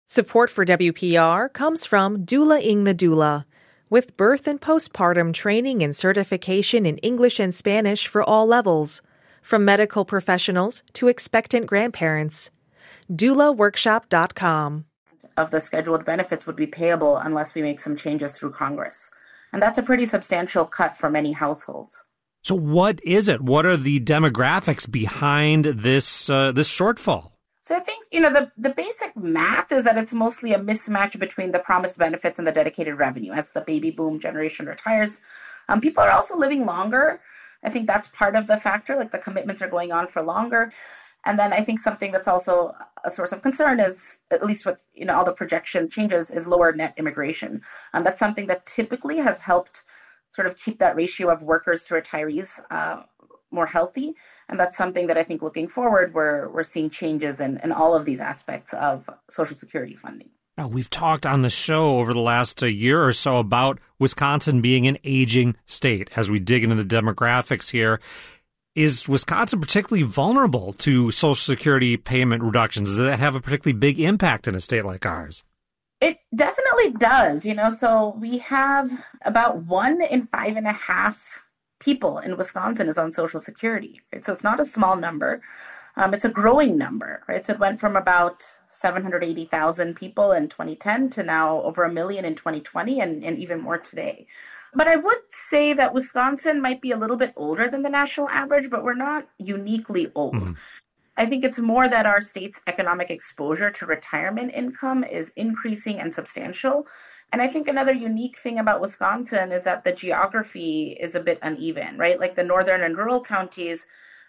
Support for WPR comes from Doula Ing the Doula, with birth and postpartum training and certification in English and Spanish for all levels, from medical professionals to expectant grandparents. DoulaWorkshop.com. Of the scheduled benefits would be payable unless we make some changes through Congress. And that's a pretty substantial cut for many households. So what is it? What are the demographics behind this shortfall? So I think, the basic math is that it's mostly a mismatch between the promised benefits and the dedicated revenue. As the baby boom generation retires, people are also living longer. I think that's part of the factor, like the commitments are going on for longer. And then I think something that's also a source of concern is, at least with all the projection changes, is lower net immigration. That's something that typically has helped sort of keep that ratio of workers to retirees more healthy. And that's something that I think looking forward, we're seeing changes in all of these aspects of Social Security funding. Now, we've talked on the show over the last year or so about Wisconsin being an aging state. As we dig into the demographics here, is Wisconsin particularly vulnerable to Social Security payment reductions? Does that have a particularly big impact in a state like ours? It definitely does. So we have about 1 in 5.5 people in Wisconsin is on Social Security, right? So it's not a small number. It's a growing number, right? So it went from about 780,000 people in 2010 to now over 1 million in 2020 and even more today. But I would say that Wisconsin might be a little bit older than the national average, but we're not uniquely old. Mm-hmm. I think it's more that our state's economic exposure to retirement income is increasing and substantial. And I think another unique thing about Wisconsin is that the geography is a bit uneven, right? Like the northern and rural counties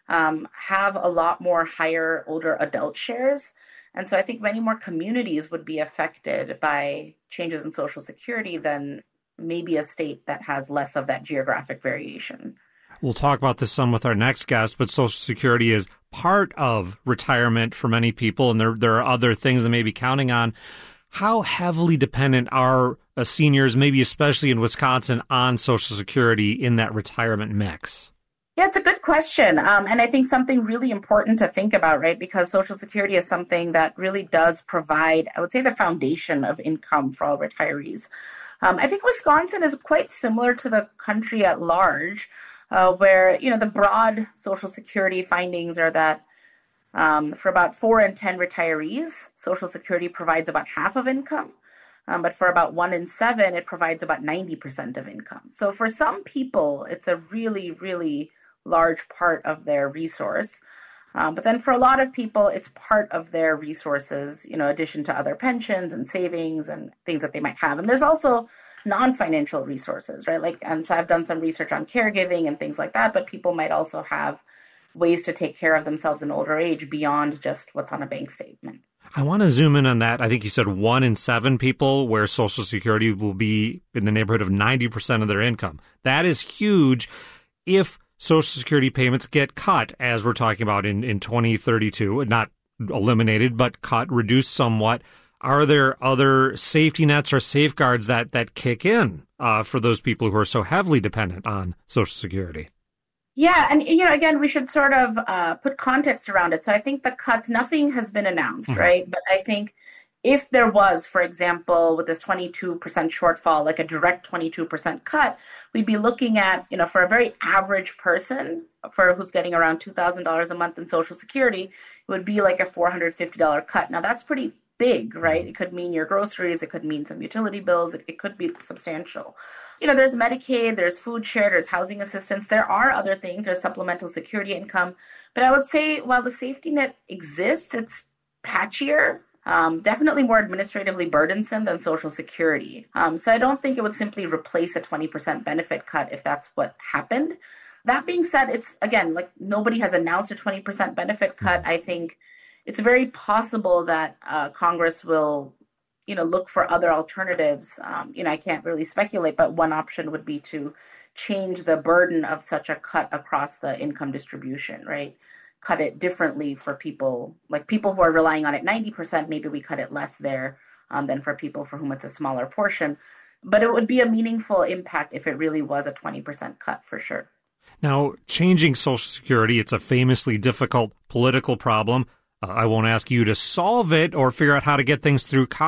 have a lot more higher older adult shares. And so I think many more communities would be affected by changes in Social Security than maybe a state that has less of that geographic variation. We'll talk about this some with our next guest, but Social Security is part of retirement for many people, and there are other things they may be counting on. How heavily dependent are seniors, maybe especially in Wisconsin, on Social Security in that retirement mix? Yeah, it's a good question. And I think something really important to think about, right? Because Social Security is something that really does provide, I would say, the foundation of income for all retirees. I think Wisconsin is quite similar to the country at large, where, the broad Social Security findings are that for about 4 in 10 retirees, Social Security provides about half of income. But for about 1 in 7, it provides about 90% of income. So for some people, it's a really, really large part of their resource. But then for a lot of people, it's part of their resources, in addition to other pensions and savings and things that they might have. And there's also non-financial resources, right? And so I've done some research on caregiving and things like that, but people might also have ways to take care of themselves in older age beyond just what's on a bank statement. I want to zoom in on that. I think you said 1 in 7 people where Social Security will be in the neighborhood of 90% of their income. That is huge if Social Security payments get cut, as we're talking about in 2032, not eliminated, but cut, reduced somewhat. Are there other safety nets or safeguards that kick in for those people who are so heavily dependent on Social Security? Yeah, and again, we should sort of put context around it. So I think the cuts, nothing has been announced, mm-hmm. right? But I think if there was, for example, with this 22% shortfall, like a direct 22% cut, we'd be looking at, for a very average person, for who's getting around $2,000 a month in Social Security, it would be like a $450 cut. Now, that's pretty big, right? It could mean your groceries, it could mean some utility bills, it could be substantial. There's Medicaid, there's food share, there's housing assistance, there are other things, there's supplemental security income. But I would say while the safety net exists, it's patchier, definitely more administratively burdensome than Social Security. So I don't think it would simply replace a 20% benefit cut if that's what happened. That being said, it's, again, nobody has announced a 20% benefit cut. I think it's very possible that Congress will, look for other alternatives. I can't really speculate, but one option would be to change the burden of such a cut across the income distribution, right? Cut it differently for people, like people who are relying on it 90%, maybe we cut it less there than for people for whom it's a smaller portion. But it would be a meaningful impact if it really was a 20% cut for sure. Now, changing Social Security, it's a famously difficult political problem. I won't ask you to solve it or figure out how to get things through